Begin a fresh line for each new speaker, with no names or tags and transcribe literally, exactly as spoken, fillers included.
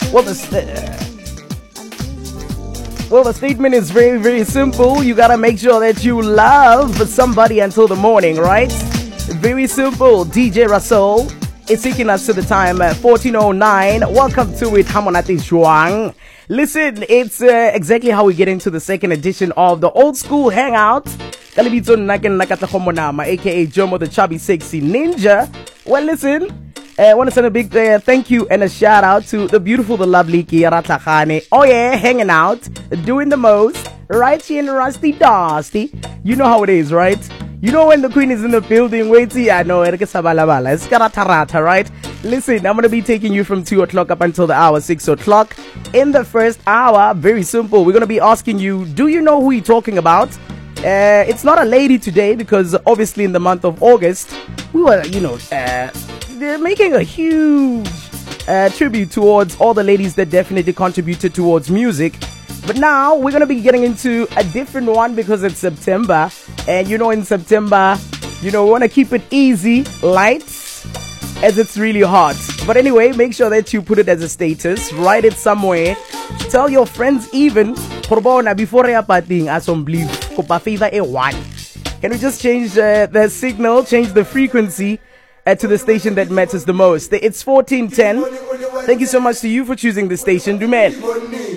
Well, the, st- well, the statement is very, very simple. You gotta make sure that you love somebody until the morning, right? Very simple. D J Russell is taking us to the time at fourteen oh nine. Welcome to it, Hamonati Zhuang. Listen, it's uh, exactly how we get into the second edition of the Old School Hangout. Kalibito Nakan Nakatahomonama, aka Jomo the Chubby Sexy Ninja. Well, listen. I uh, want to send a big uh, thank you and a shout out to the beautiful, the lovely Kiara Tlhakane. Oh yeah, hanging out, doing the most, right here in Rusty Dusty. You know how it is, right? You know when the queen is in the building, wait till I know it's Karatarata, right? Listen, I'm going to be taking you from two o'clock up until the hour six o'clock. In the first hour, very simple, we're going to be asking you, do you know who you're talking about? Uh, it's not a lady today because obviously in the month of August, we were, you know, uh, they're making a huge uh, tribute towards all the ladies that definitely contributed towards music. But now we're going to be getting into a different one because it's September. And you know, in September, you know, we want to keep it easy, light, as it's really hot. But anyway, make sure that you put it as a status, write it somewhere. Tell your friends even, before can we just change uh, the signal, change the frequency uh, to the station that matters the most? It's fourteen ten. Thank you so much to you for choosing the station. Do man.